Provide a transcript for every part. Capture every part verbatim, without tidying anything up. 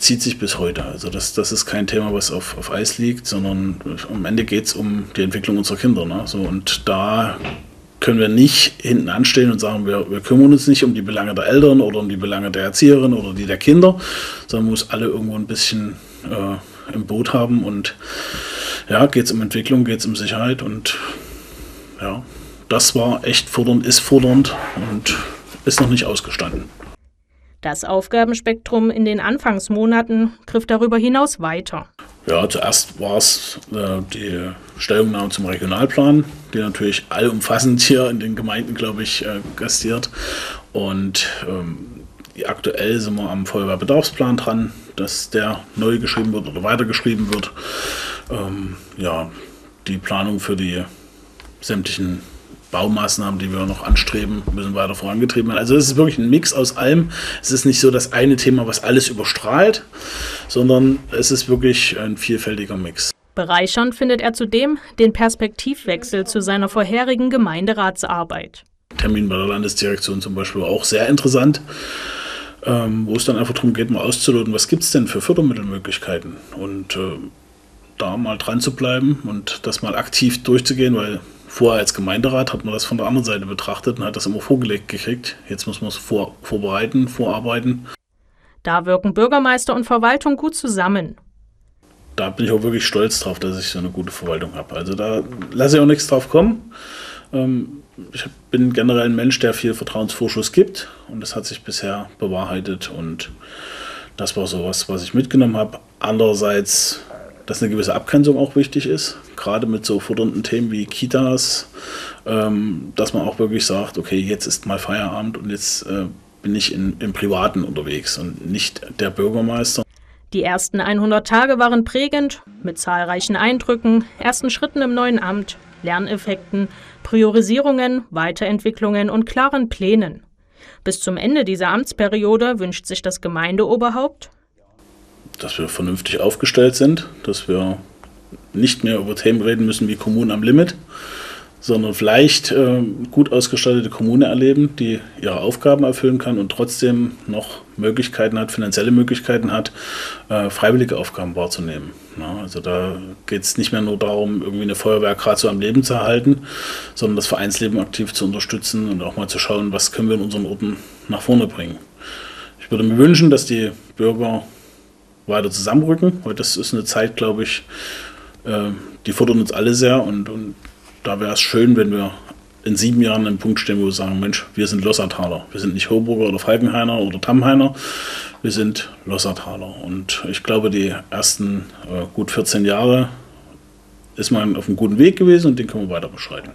zieht sich bis heute. Also das, das ist kein Thema, was auf, auf Eis liegt, sondern am Ende geht es um die Entwicklung unserer Kinder. Ne? So, und da können wir nicht hinten anstehen und sagen, wir, wir kümmern uns nicht um die Belange der Eltern oder um die Belange der Erzieherin oder die der Kinder, sondern man muss alle irgendwo ein bisschen äh, im Boot haben. Und ja, geht es um Entwicklung, geht es um Sicherheit und ja, das war echt fordernd, ist fordernd und ist noch nicht ausgestanden. Das Aufgabenspektrum in den Anfangsmonaten griff darüber hinaus weiter. Ja, zuerst war es äh, die Stellungnahme zum Regionalplan, die natürlich allumfassend hier in den Gemeinden, glaube ich, äh, gastiert. Und ähm, aktuell sind wir am Feuerwehrbedarfsplan dran, dass der neu geschrieben wird oder weitergeschrieben wird. Ähm, ja, die Planung für die sämtlichen Baumaßnahmen, die wir noch anstreben, müssen weiter vorangetrieben werden. Also es ist wirklich ein Mix aus allem. Es ist nicht so das eine Thema, was alles überstrahlt, sondern es ist wirklich ein vielfältiger Mix. Bereichernd findet er zudem den Perspektivwechsel zu seiner vorherigen Gemeinderatsarbeit. Termin bei der Landesdirektion zum Beispiel war auch sehr interessant, ähm, wo es dann einfach darum geht, mal auszuloten, was gibt es denn für Fördermittelmöglichkeiten und äh, da mal dran zu bleiben und das mal aktiv durchzugehen, weil vorher als Gemeinderat hat man das von der anderen Seite betrachtet und hat das immer vorgelegt gekriegt. Jetzt muss man es vor, vorbereiten, vorarbeiten. Da wirken Bürgermeister und Verwaltung gut zusammen. Da bin ich auch wirklich stolz drauf, dass ich so eine gute Verwaltung habe. Also da lasse ich auch nichts drauf kommen. Ich bin generell ein Mensch, der viel Vertrauensvorschuss gibt und das hat sich bisher bewahrheitet und das war so was, was ich mitgenommen habe. Andererseits, dass eine gewisse Abgrenzung auch wichtig ist, gerade mit so fordernden Themen wie Kitas, ähm, dass man auch wirklich sagt, okay, jetzt ist mal Feierabend und jetzt äh, bin ich in, im Privaten unterwegs und nicht der Bürgermeister. Die ersten hundert Tage waren prägend, mit zahlreichen Eindrücken, ersten Schritten im neuen Amt, Lerneffekten, Priorisierungen, Weiterentwicklungen und klaren Plänen. Bis zum Ende dieser Amtsperiode wünscht sich das Gemeindeoberhaupt, dass wir vernünftig aufgestellt sind, dass wir nicht mehr über Themen reden müssen wie Kommunen am Limit, sondern vielleicht äh, gut ausgestattete Kommune erleben, die ihre Aufgaben erfüllen kann und trotzdem noch Möglichkeiten hat, finanzielle Möglichkeiten hat, äh, freiwillige Aufgaben wahrzunehmen. Ja, also da geht es nicht mehr nur darum, irgendwie eine Feuerwehr gerade so am Leben zu erhalten, sondern das Vereinsleben aktiv zu unterstützen und auch mal zu schauen, was können wir in unseren Orten nach vorne bringen. Ich würde mir wünschen, dass die Bürger weiter zusammenrücken, weil das ist eine Zeit, glaube ich, äh, die fordern uns alle sehr und, und da wäre es schön, wenn wir in sieben Jahren an einem Punkt stehen, wo wir sagen, Mensch, wir sind Lossartaler. Wir sind nicht Hoburger oder Falkenhainer oder Tamhainer, wir sind Lossartaler. Und ich glaube, die ersten äh, gut vierzehn Jahre ist man auf einem guten Weg gewesen und den können wir weiter beschreiten.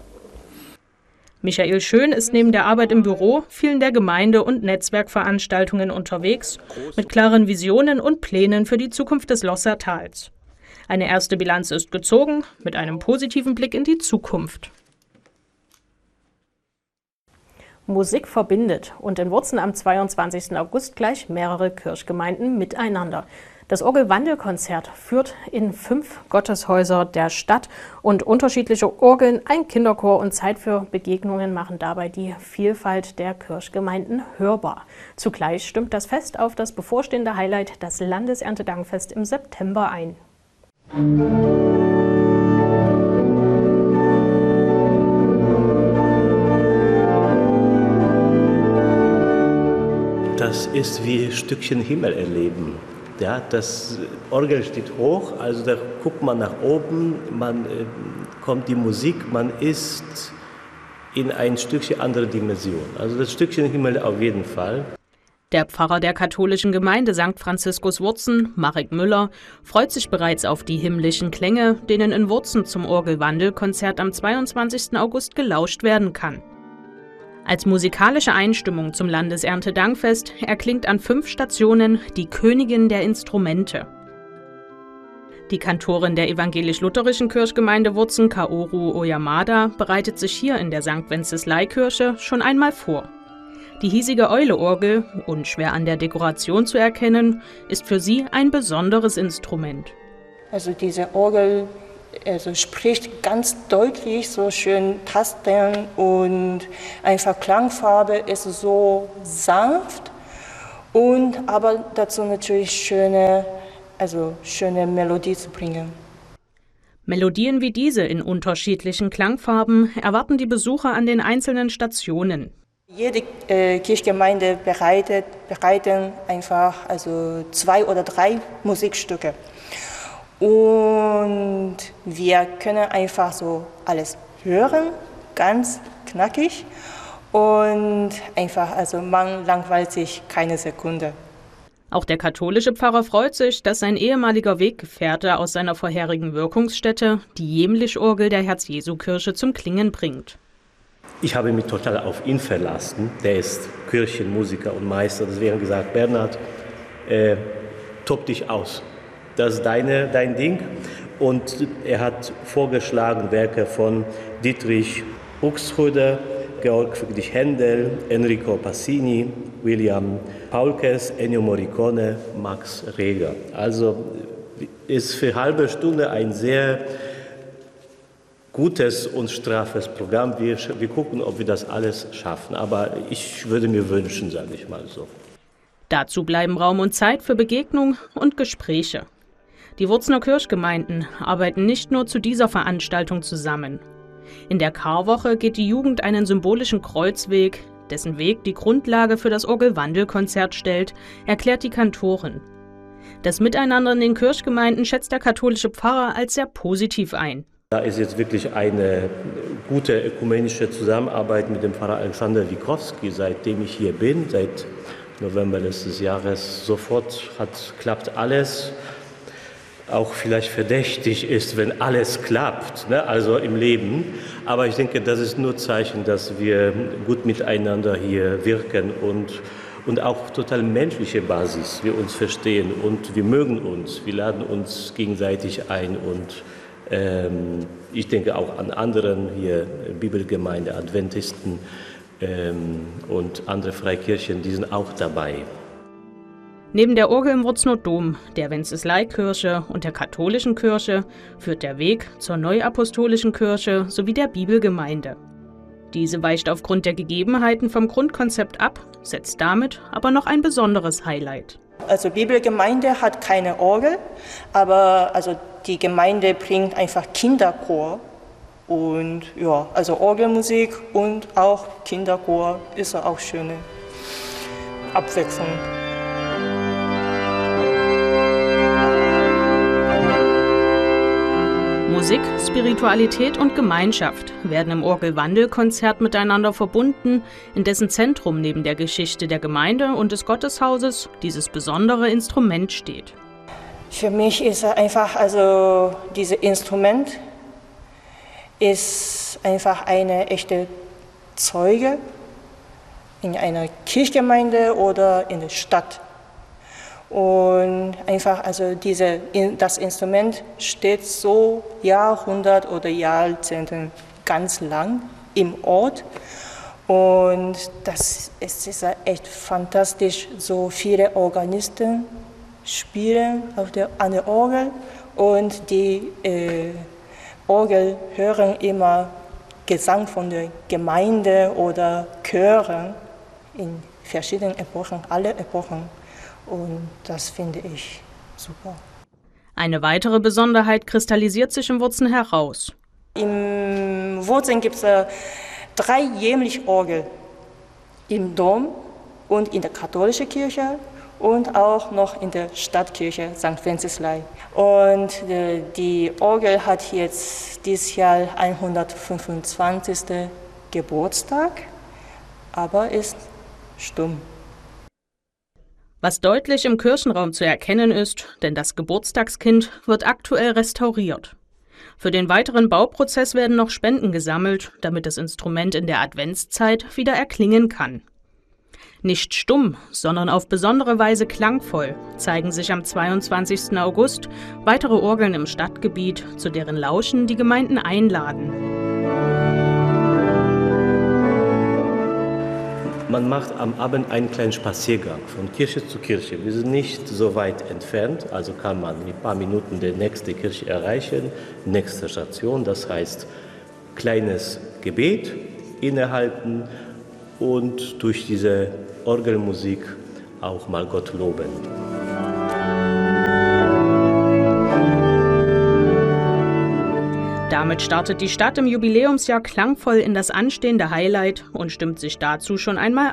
Michael Schön ist neben der Arbeit im Büro vielen der Gemeinde- und Netzwerkveranstaltungen unterwegs, mit klaren Visionen und Plänen für die Zukunft des Lossartals. Eine erste Bilanz ist gezogen, mit einem positiven Blick in die Zukunft. Musik verbindet und in Wurzen am zweiundzwanzigsten August gleich mehrere Kirchgemeinden miteinander. Das Orgelwandelkonzert führt in fünf Gotteshäuser der Stadt und unterschiedliche Orgeln, ein Kinderchor und Zeit für Begegnungen machen dabei die Vielfalt der Kirchgemeinden hörbar. Zugleich stimmt das Fest auf das bevorstehende Highlight, das Landeserntedankfest im September ein. Das ist wie ein Stückchen Himmel erleben. Ja, das Orgel steht hoch, also da guckt man nach oben, man äh, kommt die Musik, man ist in ein Stückchen andere Dimension. Also das Stückchen Himmel auf jeden Fall. Der Pfarrer der katholischen Gemeinde Sankt Franziskus Wurzen, Marek Müller, freut sich bereits auf die himmlischen Klänge, denen in Wurzen zum Orgelwandelkonzert am zweiundzwanzigsten August gelauscht werden kann. Als musikalische Einstimmung zum Landeserntedankfest erklingt an fünf Stationen die Königin der Instrumente. Die Kantorin der evangelisch-lutherischen Kirchgemeinde Wurzen, Kaoru Oyamada, bereitet sich hier in der Sankt Wenceslai-Kirche schon einmal vor. Die hiesige Eule-Orgel, unschwer an der Dekoration zu erkennen, ist für sie ein besonderes Instrument. Also diese Orgel also spricht ganz deutlich, so schön Tasten und einfach Klangfarbe ist so sanft und aber dazu natürlich schöne, also schöne Melodie zu bringen. Melodien wie diese in unterschiedlichen Klangfarben erwarten die Besucher an den einzelnen Stationen. Jede äh, Kirchgemeinde bereitet bereiten einfach also zwei oder drei Musikstücke. Und wir können einfach so alles hören, ganz knackig. Und einfach, also man langweilt sich keine Sekunde. Auch der katholische Pfarrer freut sich, dass sein ehemaliger Weggefährte aus seiner vorherigen Wirkungsstätte die Jemlich-Orgel der Herz-Jesu-Kirche zum Klingen bringt. Ich habe mich total auf ihn verlassen. Der ist Kirchenmusiker und Meister. Deswegen gesagt, Bernhard, äh, tob dich aus. Das ist deine, dein Ding. Und er hat vorgeschlagen Werke von Dietrich Buxtehude, Georg Friedrich Händel, Enrico Passini, William Paulkes, Ennio Morricone, Max Reger. Also ist für eine halbe Stunde ein sehr gutes und straffes Programm. Wir, wir gucken, ob wir das alles schaffen. Aber ich würde mir wünschen, sage ich mal so. Dazu bleiben Raum und Zeit für Begegnung und Gespräche. Die Wurzener Kirchgemeinden arbeiten nicht nur zu dieser Veranstaltung zusammen. In der Karwoche geht die Jugend einen symbolischen Kreuzweg, dessen Weg die Grundlage für das Orgelwandelkonzert stellt, erklärt die Kantorin. Das Miteinander in den Kirchgemeinden schätzt der katholische Pfarrer als sehr positiv ein. Da ist jetzt wirklich eine gute ökumenische Zusammenarbeit mit dem Pfarrer Alexander Wikowski, seitdem ich hier bin, seit November letztes Jahres. Sofort hat, klappt alles. Auch vielleicht verdächtig ist, wenn alles klappt, ne? Also im Leben. Aber ich denke, das ist nur Zeichen, dass wir gut miteinander hier wirken und, und auch total menschliche Basis, wir uns verstehen und wir mögen uns, wir laden uns gegenseitig ein und ähm, ich denke auch an anderen hier, Bibelgemeinde, Adventisten ähm, und andere Freikirchen, die sind auch dabei. Neben der Orgel im Wurzener Dom, der Wenceslaikirche und der katholischen Kirche führt der Weg zur Neuapostolischen Kirche sowie der Bibelgemeinde. Diese weicht aufgrund der Gegebenheiten vom Grundkonzept ab, setzt damit aber noch ein besonderes Highlight. Also Bibelgemeinde hat keine Orgel, aber also die Gemeinde bringt einfach Kinderchor und ja, also Orgelmusik und auch Kinderchor ist auch schöne Abwechslung. Musik, Spiritualität und Gemeinschaft werden im Orgelwandelkonzert miteinander verbunden, in dessen Zentrum neben der Geschichte der Gemeinde und des Gotteshauses dieses besondere Instrument steht. Für mich ist einfach, also dieses Instrument ist einfach eine echte Zeuge in einer Kirchgemeinde oder in der Stadt. Und einfach, also diese, das Instrument steht so Jahrhundert oder Jahrzehnten ganz lang im Ort. Und das ist, ist echt fantastisch, so viele Organisten spielen auf der, an der Orgel und die äh, Orgel hören immer Gesang von der Gemeinde oder Chören in verschiedenen Epochen, alle Epochen. Und das finde ich super. Eine weitere Besonderheit kristallisiert sich im Wurzen heraus. Im Wurzen gibt es äh, drei Jemlich-Orgel im Dom und in der katholischen Kirche und auch noch in der Stadtkirche Sankt Wenceslai. Und äh, die Orgel hat jetzt dieses Jahr hundertfünfundzwanzigsten Geburtstag, aber ist stumm. Was deutlich im Kirchenraum zu erkennen ist, denn das Geburtstagskind wird aktuell restauriert. Für den weiteren Bauprozess werden noch Spenden gesammelt, damit das Instrument in der Adventszeit wieder erklingen kann. Nicht stumm, sondern auf besondere Weise klangvoll zeigen sich am zweiundzwanzigsten August weitere Orgeln im Stadtgebiet, zu deren Lauschen die Gemeinden einladen. Man macht am Abend einen kleinen Spaziergang von Kirche zu Kirche. Wir sind nicht so weit entfernt, also kann man in ein paar Minuten die nächste Kirche erreichen, nächste Station. Das heißt, kleines Gebet innehalten und durch diese Orgelmusik auch mal Gott loben. Damit startet die Stadt im Jubiläumsjahr klangvoll in das anstehende Highlight und stimmt sich dazu schon einmal